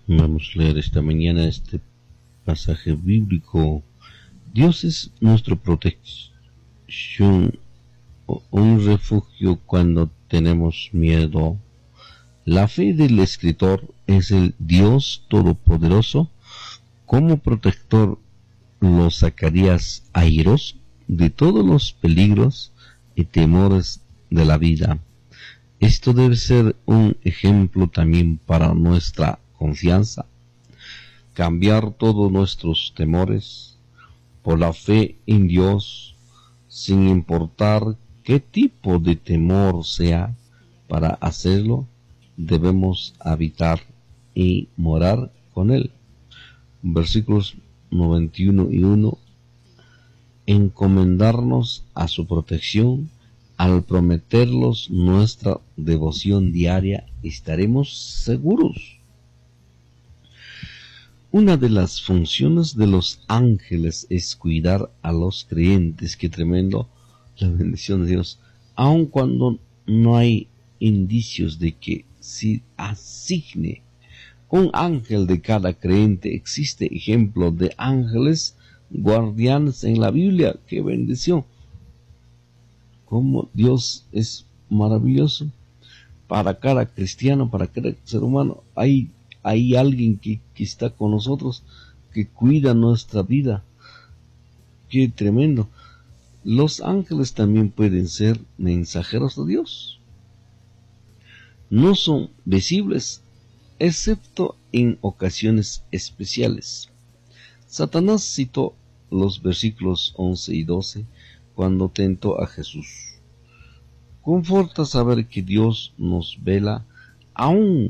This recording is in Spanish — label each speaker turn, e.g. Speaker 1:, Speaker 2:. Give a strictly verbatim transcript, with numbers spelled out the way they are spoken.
Speaker 1: Vamos a leer esta mañana este pasaje bíblico. Dios es nuestra protección, un refugio cuando tenemos miedo. La fe del escritor es el Dios Todopoderoso como protector. Lo sacarías airoso de todos los peligros y temores de la vida. Esto debe ser un ejemplo también para nuestra confianza. Cambiar todos nuestros temores por la fe en Dios, sin importar qué tipo de temor sea. Para hacerlo, debemos habitar y morar con Él. Versículos noventa y uno y uno. Encomendarnos a su protección. Al prometerlos nuestra devoción diaria, estaremos seguros. Una de las funciones de los ángeles es cuidar a los creyentes. Qué tremendo la bendición de Dios. Aun cuando no hay indicios de que se asigne un ángel de cada creyente, existe ejemplo de ángeles guardianes en la Biblia. ¡Qué bendición! Como Dios es maravilloso. Para cada cristiano, para cada ser humano, hay, hay alguien que, que está con nosotros, que cuida nuestra vida. ¡Qué tremendo! Los ángeles también pueden ser mensajeros de Dios. No son visibles, excepto en ocasiones especiales. Satanás citó los versículos once y doce cuando tentó a Jesús. Conforta saber que Dios nos vela aún